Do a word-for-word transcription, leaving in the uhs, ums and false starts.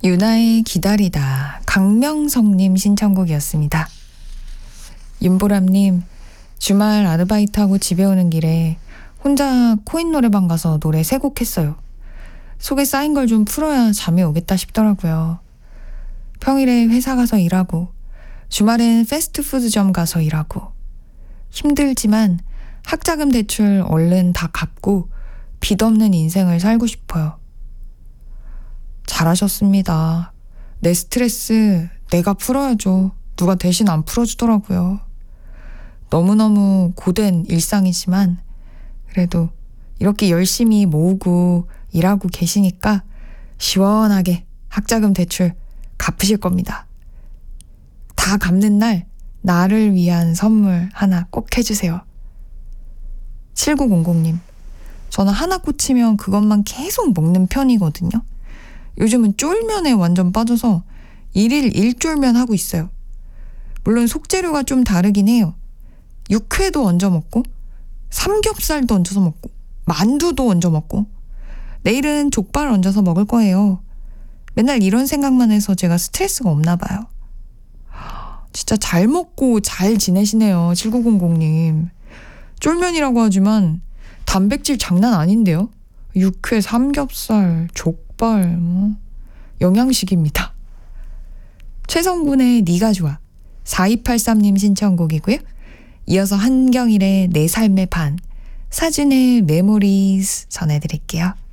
유나의 기다리다, 강명성님 신청곡이었습니다. 윤보람님, 주말 아르바이트하고 집에 오는 길에 혼자 코인 노래방 가서 노래 세 곡 했어요. 속에 쌓인 걸 좀 풀어야 잠이 오겠다 싶더라고요. 평일에 회사 가서 일하고 주말엔 패스트푸드점 가서 일하고 힘들지만 학자금 대출 얼른 다 갚고 빚 없는 인생을 살고 싶어요. 잘하셨습니다. 내 스트레스 내가 풀어야죠. 누가 대신 안 풀어주더라고요. 너무너무 고된 일상이지만 그래도 이렇게 열심히 모으고 일하고 계시니까 시원하게 학자금 대출 갚으실 겁니다. 다 갚는 날 나를 위한 선물 하나 꼭 해주세요. 칠구공공님, 저는 하나 꽂히면 그것만 계속 먹는 편이거든요. 요즘은 쫄면에 완전 빠져서 일일 일쫄면 하고 있어요. 물론 속재료가 좀 다르긴 해요. 육회도 얹어 먹고 삼겹살도 얹어서 먹고 만두도 얹어 먹고 내일은 족발 얹어서 먹을 거예요. 맨날 이런 생각만 해서 제가 스트레스가 없나 봐요. 진짜 잘 먹고 잘 지내시네요. 칠구공공님. 쫄면이라고 하지만 단백질 장난 아닌데요. 육회, 삼겹살, 족발, 뭐 영양식입니다. 최성군의 네가 좋아, 사이팔삼님 신청곡이고요. 이어서 한경일의 내 삶의 반, 사진의 메모리즈 전해드릴게요.